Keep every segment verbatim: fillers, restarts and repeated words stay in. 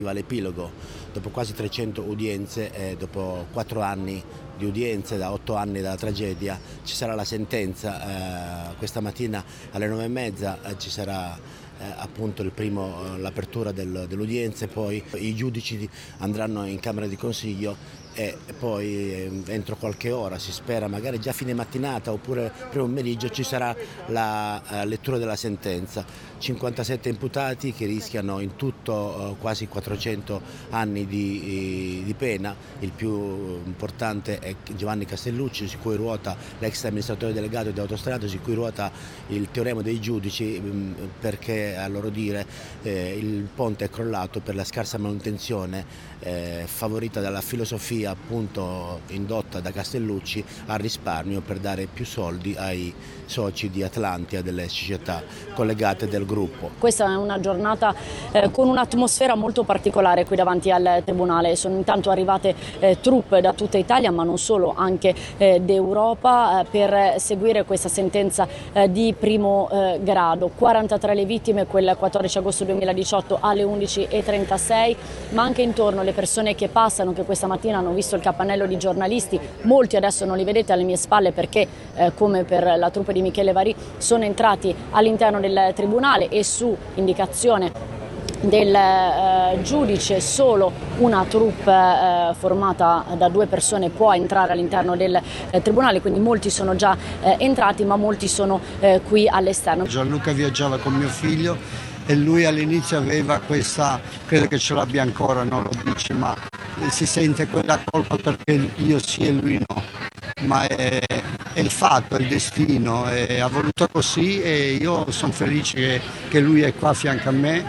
L'epilogo, dopo quasi trecento udienze e dopo quattro anni di udienze, da otto anni dalla tragedia, ci sarà la sentenza. Eh, questa mattina alle nove e mezza eh, ci sarà eh, appunto il primo, eh, l'apertura del, dell'udienza, e poi i giudici andranno in Camera di Consiglio e poi eh, entro qualche ora, si spera magari già fine mattinata oppure primo pomeriggio, ci sarà la eh, lettura della sentenza. cinquantasette imputati che rischiano in tutto eh, quasi quattrocento anni di, di pena. Il più importante è Giovanni Castellucci, su cui ruota l'ex amministratore delegato di Autostrade, su cui ruota il teorema dei giudici, mh, perché a loro dire eh, il ponte è crollato per la scarsa manutenzione eh, favorita dalla filosofia appunto indotta da Castellucci al risparmio, per dare più soldi ai soci di Atlantia, delle società collegate del gruppo. Questa è una giornata eh, con un'atmosfera molto particolare qui davanti al Tribunale. Sono intanto arrivate eh, truppe da tutta Italia, ma non solo, anche eh, d'Europa, eh, per seguire questa sentenza eh, di primo eh, grado. quarantatré le vittime quel quattordici agosto duemiladiciotto alle undici e trentasei, ma anche intorno le persone che passano, che questa mattina hanno visto il capannello di giornalisti. Molti adesso non li vedete alle mie spalle perché, eh, come per la troupe di Michele Varì, sono entrati all'interno del Tribunale e su indicazione del eh, giudice solo una troupe eh, formata da due persone può entrare all'interno del eh, Tribunale, quindi molti sono già eh, entrati, ma molti sono eh, qui all'esterno. Gianluca viaggiava con mio figlio e lui all'inizio aveva questa, credo che ce l'abbia ancora, non lo dice, ma si sente quella colpa perché io sì e lui no, ma è, è il fatto, è il destino, è, ha voluto così e io sono felice che, che lui è qua a fianco a me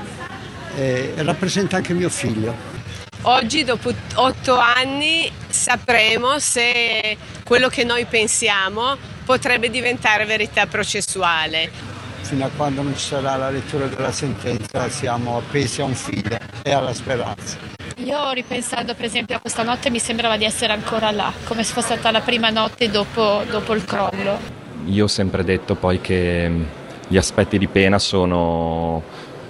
e, e rappresenta anche mio figlio. Oggi, dopo otto anni, sapremo se quello che noi pensiamo potrebbe diventare verità processuale. Fino a quando non ci sarà la lettura della sentenza siamo appesi a un filo e alla speranza. Io, ripensando per esempio a questa notte, mi sembrava di essere ancora là, come se fosse stata la prima notte dopo, dopo il crollo. Io ho sempre detto poi che gli aspetti di pena sono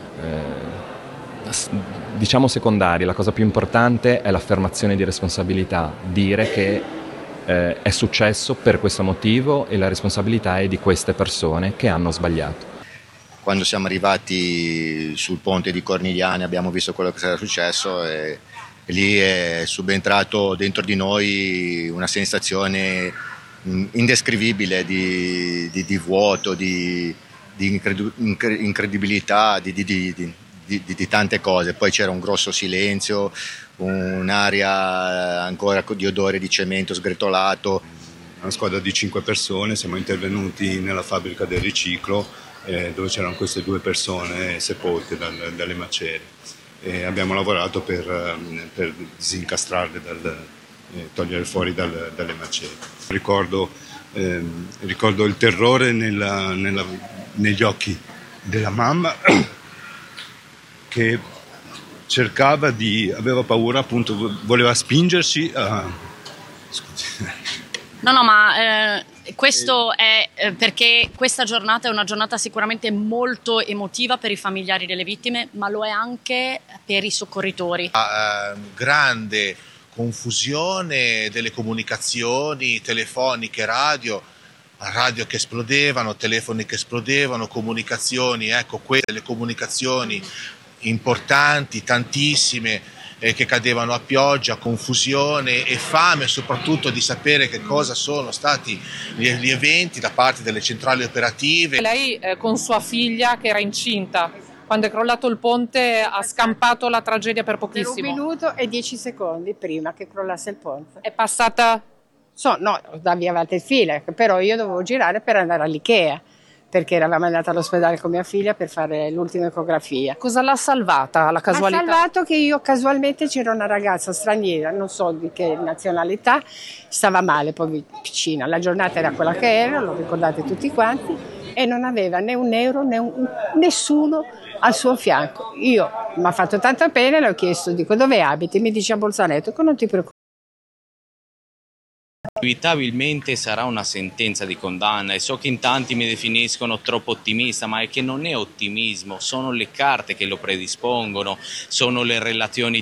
eh, diciamo secondari, la cosa più importante è l'affermazione di responsabilità, dire che eh, è successo per questo motivo e la responsabilità è di queste persone che hanno sbagliato. Quando siamo arrivati sul ponte di Cornigliani abbiamo visto quello che era successo e, e lì è subentrato dentro di noi una sensazione indescrivibile di, di, di vuoto, di, di incredu- incredibilità, di, di, di, di, di, di tante cose. Poi c'era un grosso silenzio, un'aria ancora di odore di cemento sgretolato. Una squadra di cinque persone, siamo intervenuti nella fabbrica del riciclo Eh, dove c'erano queste due persone sepolte dal, dalle macerie e abbiamo lavorato per, per disincastrarle, dal, eh, togliere fuori dal, dalle macerie. Ricordo, eh, ricordo il terrore nella, nella, negli occhi della mamma che cercava di, aveva paura, appunto, voleva spingersi a... Scusi. No, no, ma eh, questo è eh, perché questa giornata è una giornata sicuramente molto emotiva per i familiari delle vittime, ma lo è anche per i soccorritori. La eh, grande confusione delle comunicazioni telefoniche, radio, radio che esplodevano, telefoni che esplodevano, comunicazioni, ecco, quelle comunicazioni importanti, tantissime, che cadevano a pioggia, confusione e fame soprattutto di sapere che cosa sono stati gli, gli eventi da parte delle centrali operative. Lei eh, con sua figlia che era incinta, quando è crollato il ponte ha scampato la tragedia per pochissimo. Per un minuto e dieci secondi prima che crollasse il ponte. È passata? So, no, da via Valtelfile, però io dovevo girare per andare all'Ikea, perché eravamo andati all'ospedale con mia figlia per fare l'ultima ecografia. Cosa l'ha salvata, la casualità? Ha salvato che io casualmente c'era una ragazza straniera, non so di che nazionalità, stava male, poi vicina. La giornata era quella che era, lo ricordate tutti quanti, e non aveva né un euro né un, nessuno al suo fianco. Io mi ha fatto tanta pena, le ho chiesto, dico, dove abiti? Mi dice a Bolzaneto, che non ti preoccupare. Inevitabilmente sarà una sentenza di condanna e so che in tanti mi definiscono troppo ottimista, ma è che non è ottimismo, sono le carte che lo predispongono, sono le relazioni